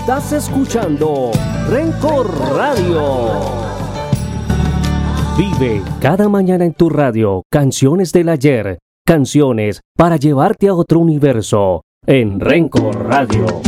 Estás escuchando Rencor Radio. Vive cada mañana en tu radio canciones del ayer, canciones para llevarte a otro universo en Rencor Radio.